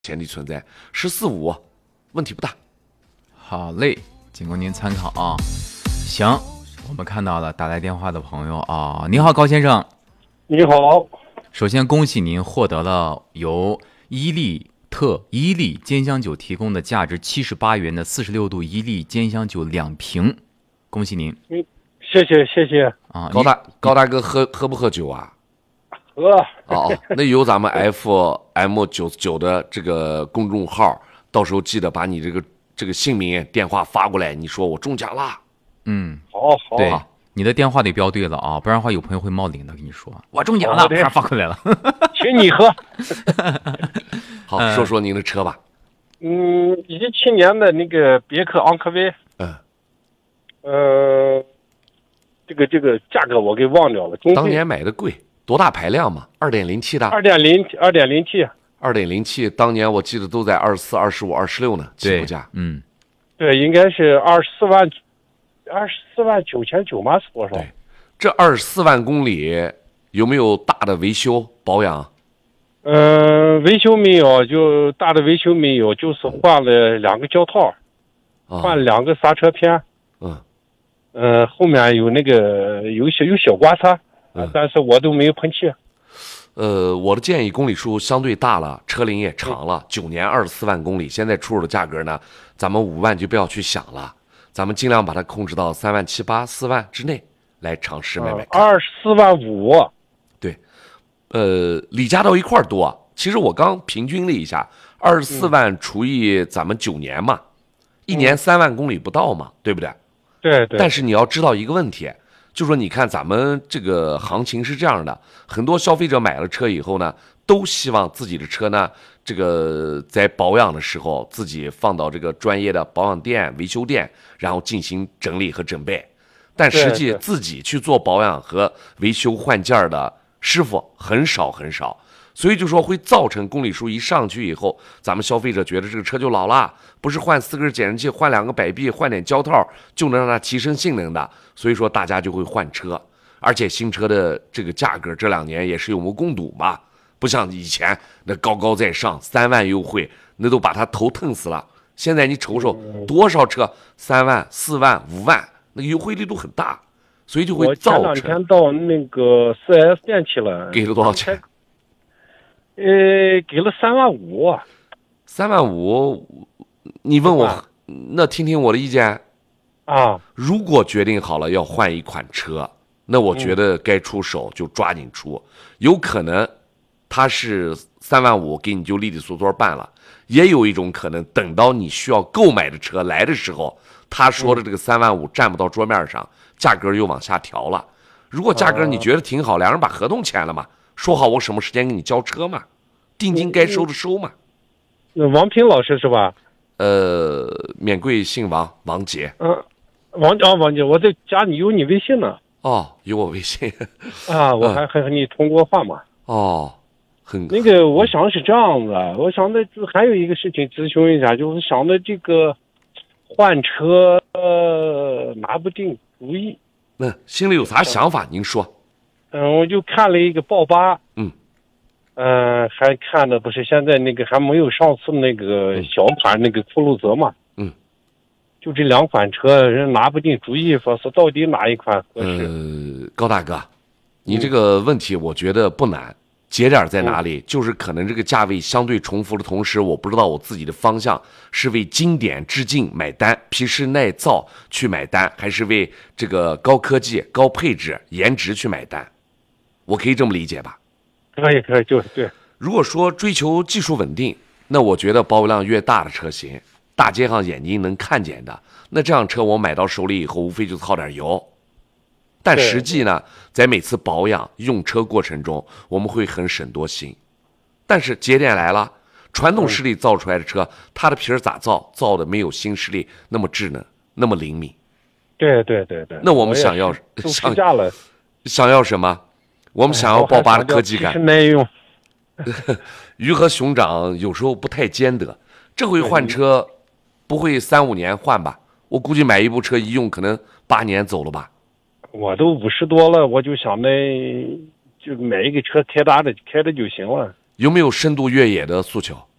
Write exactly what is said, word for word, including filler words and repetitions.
前提存在，十四五问题不大。 好嘞，仅供您参考啊。行，我们看到了打来电话的朋友啊，你好，高先生。 你好。 首先恭喜您获得了由伊利特伊利煎香酒提供的价值七十八元的四十六度伊利煎香酒两瓶，恭喜您。 嗯，谢谢谢谢啊。 高大高大哥喝喝不喝酒啊？ 喝。 哦，那有咱们 F M 九九的这个公众号，到时候记得把你这个这个姓名、电话发过来。你说我中奖啦。 嗯， 好好。 对，你的电话得标对了啊，不然的话有朋友会冒领的跟你说我中奖了，啪发过来了。 请你喝。 好，说说您的车吧。 嗯，一七年的那个别克昂科威。 嗯。 呃，这个这个价格我给忘掉了。 当年买的贵，多大排量嘛？二点零 T 的。 二点零二点零 T。 二点零 T 当年我记得都在二十四、二十五、二十六呢，起步价。 嗯。 对，应该是二十四万，二十四万九千九吗？是多少？ 对，这二十四万公里有没有大的维修保养？ 嗯、呃，维修没有，就大的维修没有，就是换了两个胶套， 啊、 换了两个刹车片。 嗯。 呃，后面有那个有小有小刮擦， 嗯， 但是我都没有喷漆。 呃，我的建议公里数相对大了，车龄也长了，九年二十四万公里，现在出入的价格呢，咱们五万就不要去想了，咱们尽量把它控制到三万七八、四万之内来尝试买买看。 二十四万五。 对，呃，里加到一块儿多。其实我刚平均了一下，二十四万除以咱们九年嘛，一年三万公里不到嘛，对不对？ 对对。 但是你要知道一个问题。就说你看咱们这个行情是这样的，很多消费者买了车以后呢，都希望自己的车呢，这个在保养的时候自己放到这个专业的保养店、维修店，然后进行整理和整备。但实际自己去做保养和维修换件的师傅很少很少，所以就说会造成公里数一上去以后，咱们消费者觉得这个车就老了，不是换四根减震器、换两个摆臂、换点胶套就能让它提升性能的，所以说大家就会换车。而且新车的这个价格这两年也是有目共睹嘛，不像以前那高高在上，三万优惠那都把他头疼死了。现在你瞅瞅多少车，三万、四万、五万，那个优惠力度很大，所以就会造成。 我前两天到那个 四 S 店去了， 给了多少钱？ 呃，给了三万五。 三万五，你问我，那听听我的意见啊。 如果决定好了要换一款车，那我觉得该出手就抓紧出。嗯、有可能他是三万五给你就利利索索办了，也有一种可能等到你需要购买的车来的时候，他说的这个三万五占不到桌面上，价格又往下调了。如果价格你觉得挺好，两人把合同签了嘛，说好我什么时间给你交车嘛，定金该收的收嘛。 那王平老师是吧？ 呃，免贵姓王，王杰。 嗯，王啊王杰，我在加你有你微信呢。 哦，有我微信。 啊，我还和你通过话嘛。 哦，很那个，我想是这样子，我想的还有一个事情咨询一下，就是想的这个换车呃拿不定主意。 那心里有啥想法？您说。 嗯，我就看了一个豹八。 嗯。 嗯、呃，还看的不是现在那个还没有上次那个小款那个酷路泽嘛。 嗯。 就这两款车，人拿不定主意，说是到底哪一款合适。 呃，高大哥，你这个问题我觉得不难。节点在哪里？就是可能这个价位相对重复的同时，我不知道我自己的方向是为经典致敬买单、皮实耐造去买单，还是为这个高科技、高配置、颜值去买单？我可以这么理解吧？ 可以，可以，就是对。 如果说追求技术稳定，那我觉得保有量越大的车型，大街上眼睛能看见的，那这辆车我买到手里以后，无非就操点油。但实际呢，在每次保养用车过程中，我们会很省多心。但是节点来了，传统势力造出来的车，它的皮儿咋造？造的没有新势力那么智能，那么灵敏。 对对对对。 那我们想要想价了， 想要什么？我们想要豹八的科技感。 耐用。 鱼和熊掌有时候不太兼得。这回换车不会三五年换吧？我估计买一部车一用可能八年走了吧。 我都五十多了，我就想着就买一个车开大的开的就行了。 有没有深度越野的诉求？